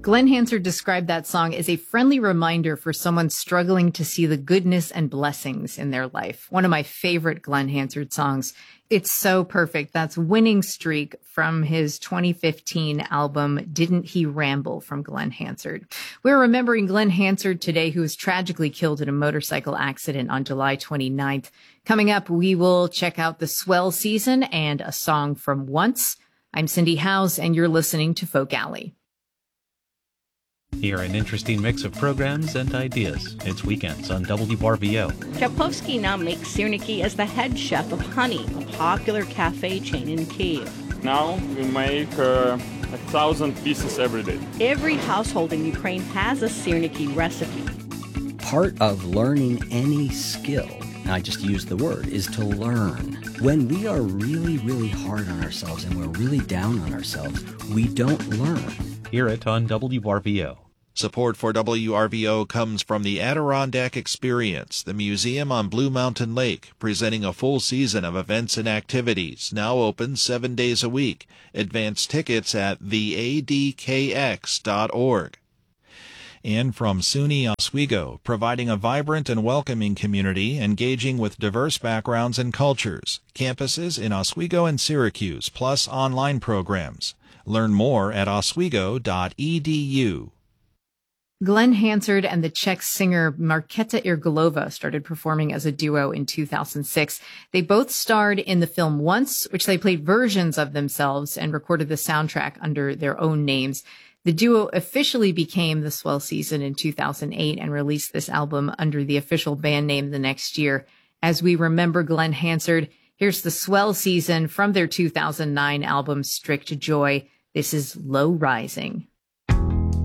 Glenn Hansard described that song as a friendly reminder for someone struggling to see the goodness and blessings in their life. One of my favorite Glenn Hansard songs. It's so perfect. That's Winning Streak from his 2015 album, Didn't He Ramble, from Glenn Hansard. We're remembering Glenn Hansard today, who was tragically killed in a motorcycle accident on July 29th. Coming up, we will check out the Swell season and a song from Once. I'm Cindy Howes, and you're listening to Folk Alley. Hear an interesting mix of programs and ideas. It's Weekends on WRVO. Tchaikovsky now makes Syrniki as the head chef of Honey, a popular cafe chain in Kyiv. Now we make 1,000 pieces every day. Every household in Ukraine has a Syrniki recipe. Part of learning any skill, and I just use the word, is to learn. When we are really, really hard on ourselves and we're really down on ourselves, we don't learn. Hear it on WRVO. Support for WRVO comes from the Adirondack Experience, the museum on Blue Mountain Lake, presenting a full season of events and activities, now open 7 days a week. Advance tickets at theadkx.org. And from SUNY Oswego, providing a vibrant and welcoming community, engaging with diverse backgrounds and cultures. Campuses in Oswego and Syracuse, plus online programs. Learn more at oswego.edu. Glenn Hansard and the Czech singer Markéta Irglová started performing as a duo in 2006. They both starred in the film Once, which they played versions of themselves and recorded the soundtrack under their own names. The duo officially became the Swell season in 2008 and released this album under the official band name the next year. As we remember Glenn Hansard, here's the Swell season from their 2009 album Strict Joy. This is Low Rising.